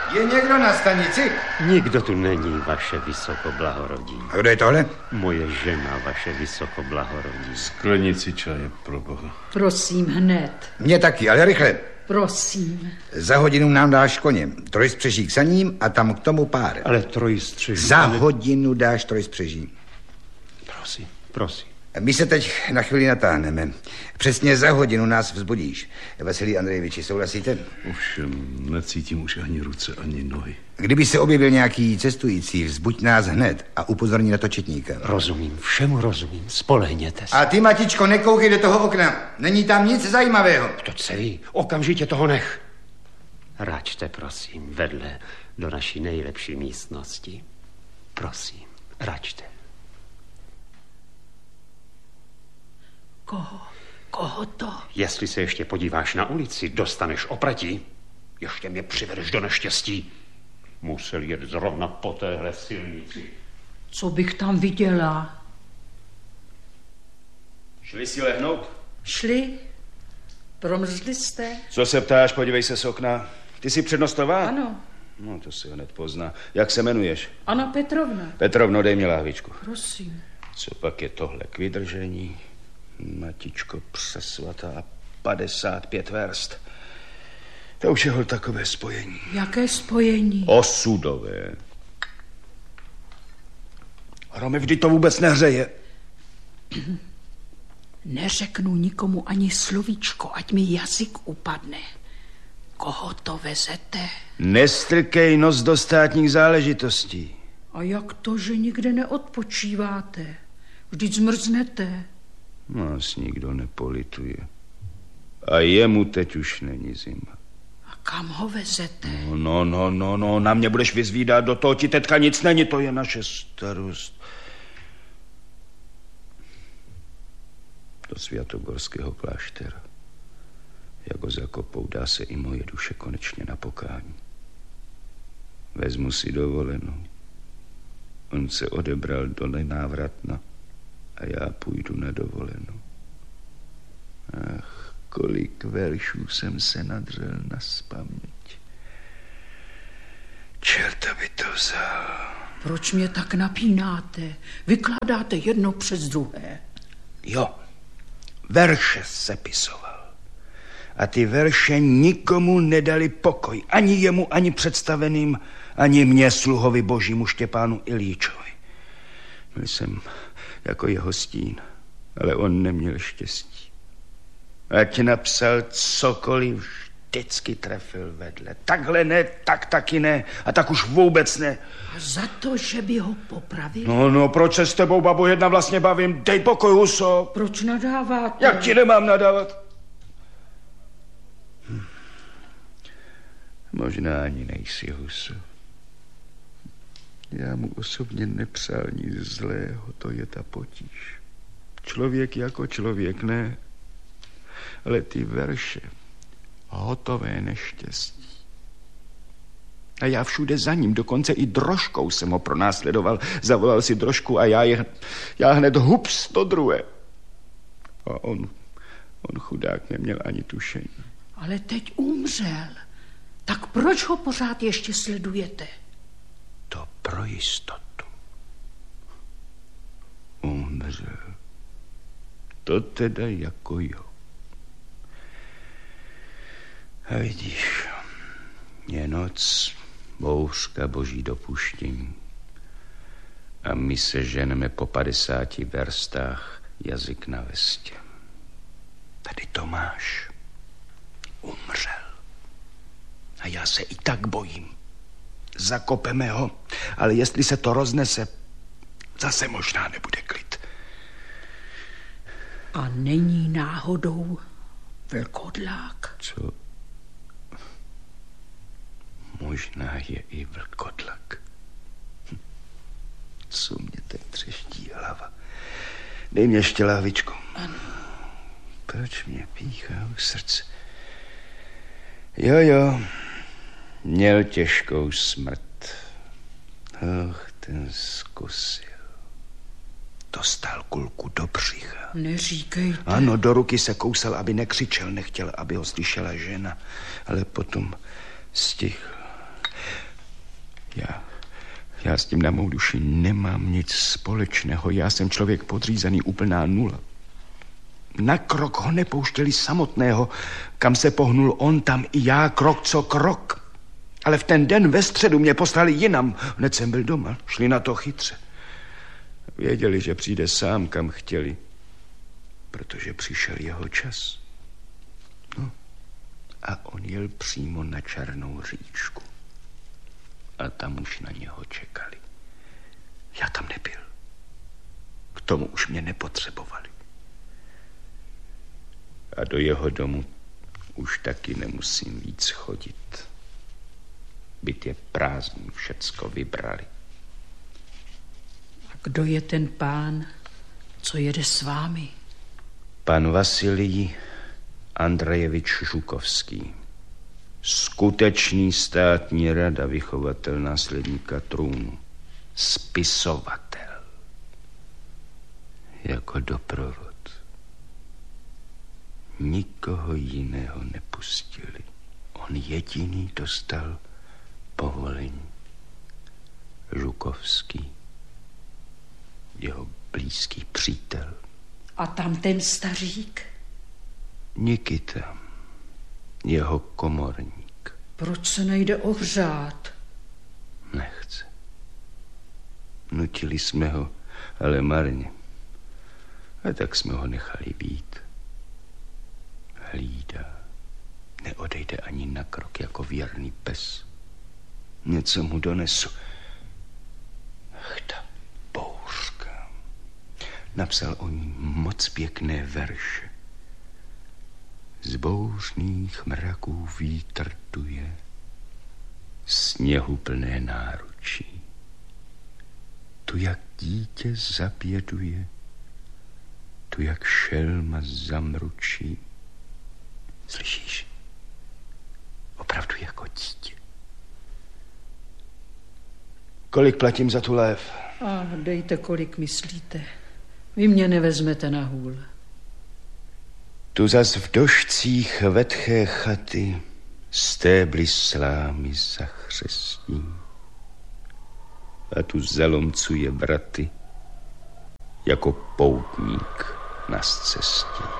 Je někdo na stanici? Nikdo tu není, vaše vysokoblahorodí. A kdo je tohle? Moje žena, vaše vysokoblahorodí. Sklenici čaje, proboha. Prosím, hned. Mně taky, ale rychle. Prosím. Za hodinu nám dáš koně. Trojspřeží k saním a tam k tomu pár. Ale trojstřeží... Za hodinu dáš trojspřeží. Prosím, prosím. My se teď na chvíli natáhneme. Přesně za hodinu nás vzbudíš. Vasilij Andrejeviči, souhlasíte? Ovšem, necítím už ani ruce, ani nohy. Kdyby se objevil nějaký cestující, vzbuď nás hned a upozorni na to četníka. Rozumím, všemu rozumím, spolehněte se. A ty, Matičko, nekoukej do toho okna. Není tam nic zajímavého. To celý, okamžitě toho nech. Račte, prosím, vedle do naší nejlepší místnosti. Prosím, račte. Koho to? Jestli se ještě podíváš na ulici, dostaneš opratí. Ještě mě přivedeš do neštěstí. Musel jet zrovna po téhle silnici. Co bych tam viděla? Šli si lehnout? Šli? Promrzli jste? Co se ptáš, podívej se z okna. Ty jsi přednostová? Ano. No, to se hned pozná. Jak se jmenuješ? Anna Petrovna. Petrovno, dej mi lahvičku. Prosím. Co pak je tohle k vydržení? Matičko přesvatá, 55 verst. To už je hol takové spojení. Jaké spojení? Osudové. Rome, vždy to vůbec nehřeje. Neřeknu nikomu ani slovíčko, ať mi jazyk upadne. Koho to vezete? Nestrkej nos do státních záležitostí. A jak to, že nikde neodpočíváte? Vždyť zmrznete. Nás nikdo nepolituje. A jemu teď už není zima. A kam ho vezete? No, na mě budeš vyzvídat, do toho ti teďka nic není, to je naše starost. Do Svatogorského kláštera. Jak ho zakopou, dá se i moje duše konečně na pokání. Vezmu si dovolenou. On se odebral do nenávratna a já půjdu na dovolenou. Ach, kolik veršů jsem se nadřel na spaměť. Čerta by to vzal. Proč mě tak napínáte? Vykládáte jedno přes druhé. Jo, verše sepisoval. A ty verše nikomu nedali pokoj. Ani jemu, ani představeným, ani mně, sluhovi božímu Štěpánu Ilíčovi. Byl jsem jako jeho stín, ale on neměl štěstí. Ať napsal cokoliv, vždycky trefil vedle. Takhle ne, tak taky ne, a tak už vůbec ne. A za to, že by ho popravil? No, proč se s tebou, babo, jedna vlastně bavím? Dej pokoj, huso. Proč nadáváte? Jak ti nemám nadávat? Možná ani nejsi, huso. Já mu osobně nepřál nic zlého, to je ta potíž. Člověk jako člověk, ne? Ale ty verše, hotové neštěstí. A já všude za ním, dokonce i drožkou jsem ho pronásledoval. Zavolal si drožku a já hned hups to druhé. A on chudák neměl ani tušení. Ale teď umřel. Tak proč ho pořád ještě sledujete? To pro jistotu. Umřel. To teda jako jo. A vidíš, je noc, bouřka, boží dopuštění. A my se ženeme po 50 verstách, jazyk na vestě. Tady Tomáš umřel. A já se i tak bojím. Zakopeme ho, ale jestli se to roznese, zase možná nebude klid. A není náhodou vlkodlák? Co? Možná je i vlkodlak. Co mě teď třeští hlava. Dej mě ještě lahvičku. Ano. Proč mě píchá u srdce? Jo, měl těžkou smrt. Ten zkusil. Dostal kulku do břicha. Neříkejte. Ano, do ruky se kousal, aby nekřičel, nechtěl, aby ho slyšela žena. Ale potom stichl. Já s tím na mou duši nemám nic společného. Já jsem člověk podřízený, úplná nula. Na krok ho nepouštěli samotného. Kam se pohnul on, tam i já, krok co krok. Ale v ten den ve středu mě poslali jinam. Hned jsem byl doma, šli na to chytře. Věděli, že přijde sám, kam chtěli, protože přišel jeho čas. No, a on jel přímo na Černou říčku. A tam už na něho čekali. Já tam nebyl. K tomu už mě nepotřebovali. A do jeho domu už taky nemusím víc chodit. Byt je prázdný, všecko vybrali. A kdo je ten pán, co jede s vámi? Pan Vasilij Andrejevič Žukovský. Skutečný státní rada, vychovatel následníka trůnu. Spisovatel. Jako doprovod. Nikoho jiného nepustili. On jediný dostal povolení. Žukovský. Jeho blízký přítel. A tam ten stařík? Nikita. Jeho komorník. Proč se nejde ohřát? Nechce. Nutili jsme ho, ale marně. A tak jsme ho nechali být. Hlídá. Neodejde ani na krok jako věrný pes. Něco mu donesu. Ach, ta bouřka. Napsal o ní moc pěkné verše. Z bouřných mraků vítr duje, sněhu plné náručí. Tu jak dítě zaběduje, tu jak šelma zamručí. Slyšíš? Opravdu jako dítě. Kolik platím za tu lév? A dejte, kolik myslíte. Vy mě nevezmete na hůl. Tu zas v došcích vetché chaty stébly slámy zachřestí. A tu zalomcuje vraty jako poutník na scestí.